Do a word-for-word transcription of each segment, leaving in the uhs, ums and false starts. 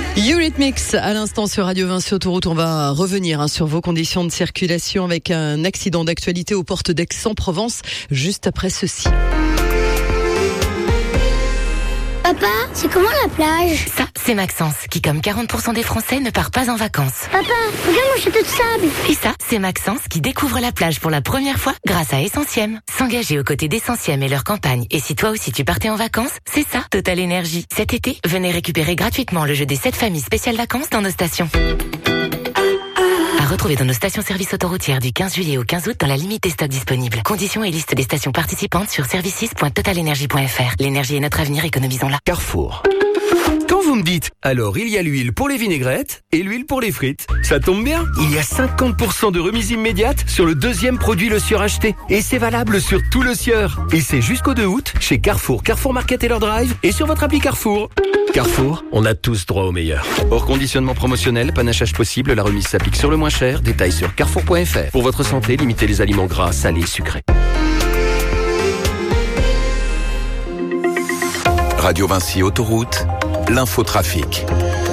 Eurythmics à l'instant sur Radio Vinci Autoroute. On va revenir hein, sur vos conditions de circulation avec un accident d'actualité aux portes d'Aix-en-Provence juste après ceci. Papa, c'est comment la plage? Ça, c'est Maxence, qui comme quarante pour cent des Français ne part pas en vacances. Papa, regarde mon château de sable. Et ça, c'est Maxence, qui découvre la plage pour la première fois grâce à Essentiem. S'engager aux côtés d'Essentiem et leur campagne. Et si toi aussi tu partais en vacances, c'est ça, Total Énergie. Cet été, venez récupérer gratuitement le jeu des sept familles spéciales vacances dans nos stations. À retrouver dans nos stations-service autoroutières du quinze juillet au quinze août dans la limite des stocks disponibles. Conditions et liste des stations participantes sur services point total énergie point f r. L'énergie est notre avenir, économisons-la. Carrefour. Quand vous me dites, alors il y a l'huile pour les vinaigrettes et l'huile pour les frites. Ça tombe bien, il y a cinquante pour cent de remise immédiate sur le deuxième produit Le Sieur acheté. Et c'est valable sur tout Le Sieur. Et c'est jusqu'au deux août chez Carrefour, Carrefour Market et leur drive et sur votre appli Carrefour. Carrefour, on a tous droit au meilleur. Hors conditionnement promotionnel, panachage possible, la remise s'applique sur le moins cher. Détails sur carrefour point f r. Pour votre santé, limitez les aliments gras, salés, sucrés. Radio Vinci Autoroute, l'infotrafic.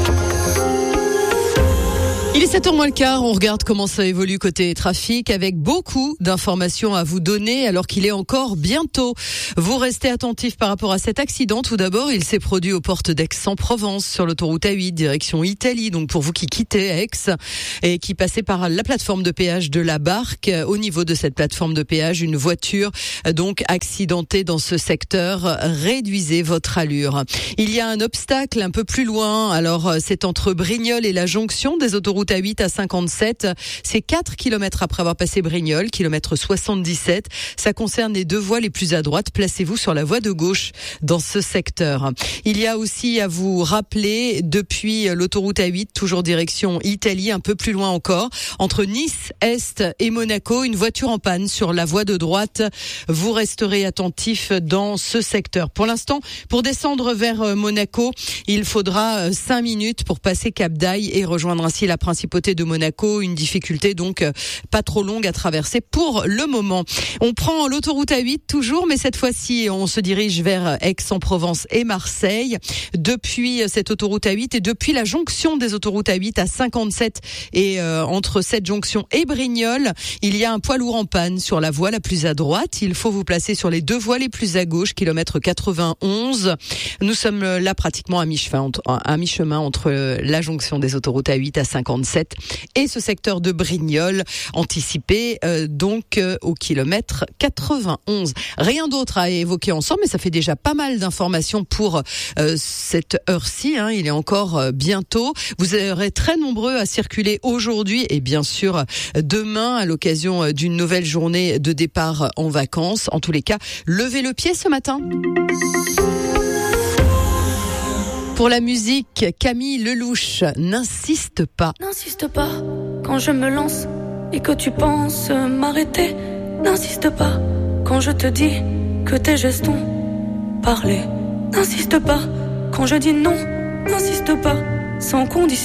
Il est sept heures moins le quart, on regarde comment ça évolue côté trafic avec beaucoup d'informations à vous donner alors qu'il est encore bientôt. Vous restez attentifs par rapport à cet accident. Tout d'abord, il s'est produit aux portes d'Aix-en-Provence sur l'autoroute A huit, direction Italie. Donc pour vous qui quittez Aix et qui passez par la plateforme de péage de la Barque, au niveau de cette plateforme de péage, une voiture donc accidentée dans ce secteur. Réduisez votre allure. Il y a un obstacle un peu plus loin. Alors c'est entre Brignoles et la jonction des autoroutes A huit à cinquante-sept, c'est quatre kilomètres après avoir passé Brignoles, kilomètre soixante-dix-sept. Ça concerne les deux voies les plus à droite. Placez-vous sur la voie de gauche dans ce secteur. Il y a aussi à vous rappeler, depuis l'autoroute A huit, toujours direction Italie, un peu plus loin encore, entre Nice Est et Monaco, une voiture en panne sur la voie de droite. Vous resterez attentifs dans ce secteur. Pour l'instant, pour descendre vers Monaco, il faudra cinq minutes pour passer Cap d'Aille et rejoindre ainsi la principauté de Monaco, une difficulté donc pas trop longue à traverser pour le moment. On prend l'autoroute A huit toujours, mais cette fois-ci on se dirige vers Aix-en-Provence et Marseille. Depuis cette autoroute A huit et depuis la jonction des autoroutes A huit à cinquante-sept et euh, entre cette jonction et Brignoles, il y a un poids lourd en panne sur la voie la plus à droite. Il faut vous placer sur les deux voies les plus à gauche, kilomètre quatre-vingt-onze. Nous sommes là pratiquement à mi-chemin, à mi-chemin entre la jonction des autoroutes A huit à cinquante-sept et ce secteur de Brignoles, anticipé euh, donc euh, au kilomètre quatre-vingt-onze. Rien d'autre à évoquer ensemble, mais ça fait déjà pas mal d'informations pour euh, cette heure-ci. Hein. Il est encore euh, bientôt. Vous serez très nombreux à circuler aujourd'hui et bien sûr demain à l'occasion d'une nouvelle journée de départ en vacances. En tous les cas, levez le pied ce matin. Pour la musique, Camille Lelouch, n'insiste pas. N'insiste pas quand je me lance et que tu penses m'arrêter. N'insiste pas quand je te dis que tes gestes ont parlé. N'insiste pas quand je dis non. N'insiste pas sans condition.